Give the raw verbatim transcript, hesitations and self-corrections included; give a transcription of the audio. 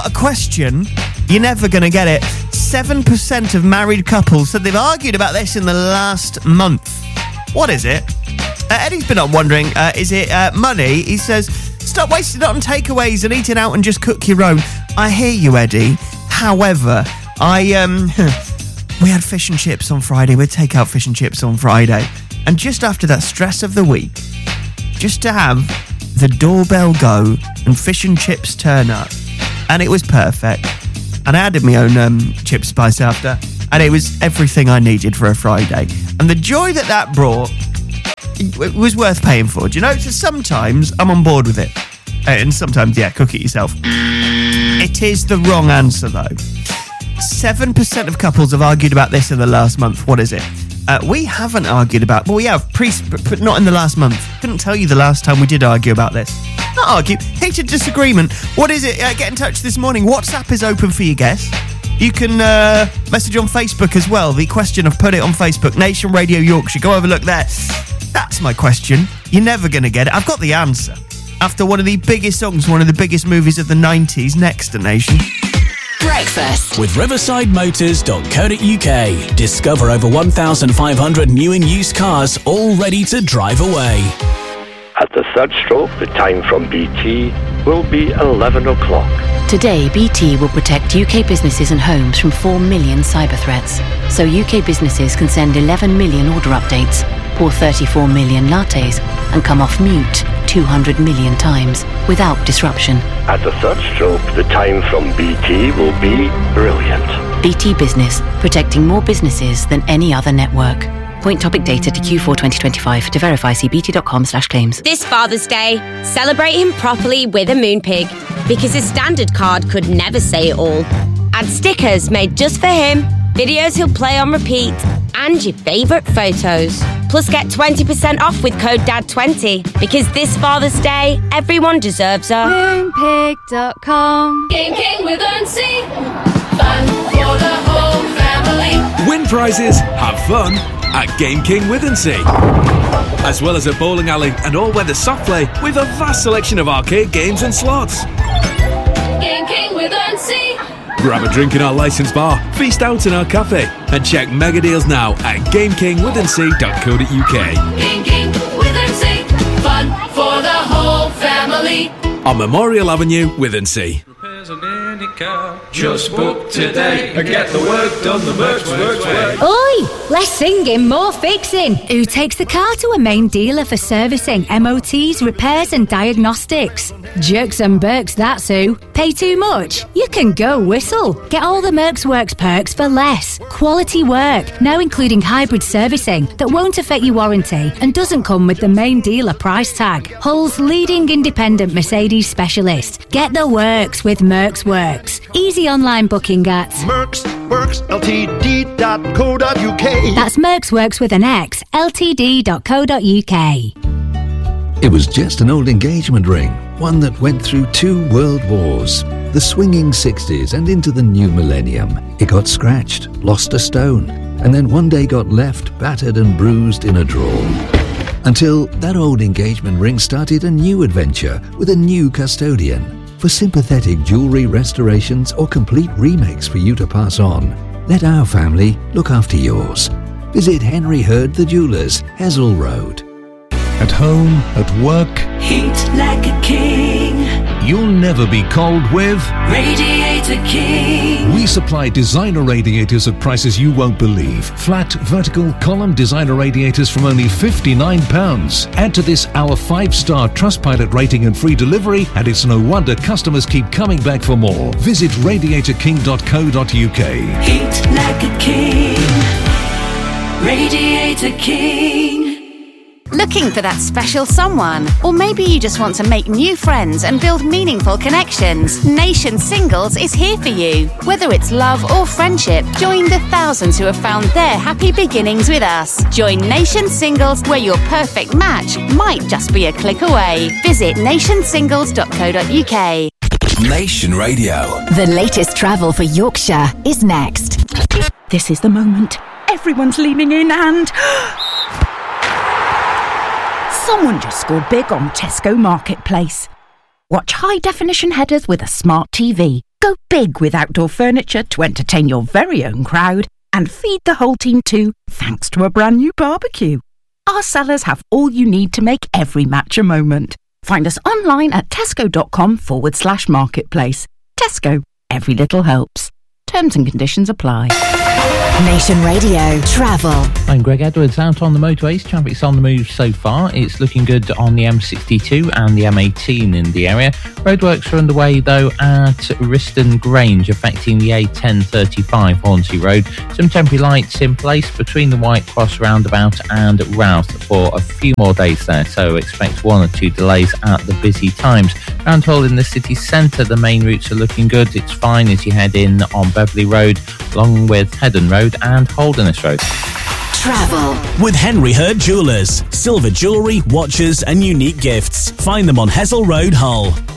got a question, you're never going to get it. seven percent of married couples said they've argued about this in the last month. What is it? Uh, Eddie's been on wondering, uh, is it uh, money? He says, stop wasting it on takeaways and eating out and just cook your own. I hear you, Eddie. However, I, um, we had fish and chips on Friday. We'd take out fish and chips on Friday. And just after that stress of the week, just to have the doorbell go and fish and chips turn up. And it was perfect. And I added my own um, chip spice after. And it was everything I needed for a Friday. And the joy that that brought, it was worth paying for. Do you know? So sometimes I'm on board with it. And sometimes, yeah, cook it yourself. It is the wrong answer, though. seven percent of couples have argued about this in the last month. What is it? Uh, we haven't argued about... Well, we have, pre- but not in the last month. Couldn't tell you the last time we did argue about this. Not argue. Heated disagreement. What is it? Uh, get in touch this morning. WhatsApp is open for you, guests. You can uh, message on Facebook as well. The question, I've put it on Facebook. Nation Radio Yorkshire. Go have a look there. That's my question. You're never going to get it. I've got the answer. After one of the biggest songs, one of the biggest movies of the nineties, next to Nation. Breakfast with riverside motors dot co dot uk. Discover over one thousand five hundred new and used cars all ready to drive away. At the third stroke, the time from B T will be eleven o'clock. Today, B T will protect U K businesses and homes from four million cyber threats. So U K businesses can send eleven million order updates, pour thirty-four million lattes, and come off mute two hundred million times without disruption. At the third stroke, the time from B T will be brilliant. B T Business, protecting more businesses than any other network. Point topic data to Q four twenty twenty-five. To verify, see bt.com slash claims. This Father's Day, celebrate him properly with a Moonpig, because his standard card could never say it all. Add stickers made just for him, videos he'll play on repeat, and your favourite photos. Plus get twenty percent off with code D A D twenty, because this Father's Day, everyone deserves a Moonpig dot com. Game King with Earnsea. Fun for the whole family. Win prizes, have fun at Game King with Earnsea. As well as a bowling alley and all-weather soft play with a vast selection of arcade games and slots. Game King with Earnsea. Grab a drink in our licensed bar, feast out in our cafe, and check mega deals now at game king with earnsea dot co dot uk. Game King with Earnsea. Fun for the whole family. On Memorial Avenue with Earnsea. Just book today and get the work done the Mercs Works way. Oi! Less singing, more fixing. Who takes the car to a main dealer for servicing, M O Ts, repairs and diagnostics? Jerks and Burks, that's who. Pay too much? You can go whistle. Get all the Mercs Works perks for less. Quality work, now including hybrid servicing that won't affect your warranty and doesn't come with the main dealer price tag. Hull's leading independent Mercedes specialist. Get the works with Mercs Works. Easy online booking at Mercs Works L T D dot co dot uk. That's Mercs Works with an X, L T D dot co dot uk. It was just an old engagement ring, one that went through two world wars, the swinging sixties and into the new millennium. It got scratched, lost a stone, and then one day got left battered and bruised in a drawer. Until that old engagement ring started a new adventure with a new custodian. For sympathetic jewellery restorations or complete remakes for you to pass on, let our family look after yours. Visit Henry Hurd the Jewellers, Hessel Road. At home, at work, heat like a king. You'll never be cold with Radiator King. We supply designer radiators at prices you won't believe. Flat, vertical, column designer radiators from only fifty-nine pounds. Add to this our five-star Trustpilot rating and free delivery, and it's no wonder customers keep coming back for more. Visit radiator king dot co dot uk. Heat like a king. Radiator King. Looking for that special someone? Or maybe you just want to make new friends and build meaningful connections? Nation Singles is here for you. Whether it's love or friendship, join the thousands who have found their happy beginnings with us. Join Nation Singles, where your perfect match might just be a click away. Visit nation singles dot co dot uk. Nation Radio. The latest travel for Yorkshire is next. This is the moment. Everyone's leaning in and... Someone just scored big on Tesco Marketplace. Watch high-definition headers with a smart T V, Go big with outdoor furniture to entertain your very own crowd and feed the whole team too, thanks to a brand new barbecue. Our sellers have all you need to make every match a moment. Find us online at tesco.com forward slash marketplace. Tesco, every little helps. Terms and conditions apply. Nation Radio Travel. I'm Greg Edwards. Out on the motorways, traffic's on the move so far. It's looking good on the M sixty-two and the M eighteen in the area. Roadworks are underway though at Riston Grange, affecting the A ten thirty-five Hornsey Road. Some temporary lights in place between the White Cross roundabout and Routh for a few more days there, so expect one or two delays at the busy times. Round hole in the city centre, the main routes are looking good. It's fine as you head in on Beverley Road, along with Heddon Road and Holderness Road. Travel with Henry Hurd Jewellers. Silver jewellery, watches and unique gifts. Find them on Hessel Road, Hull.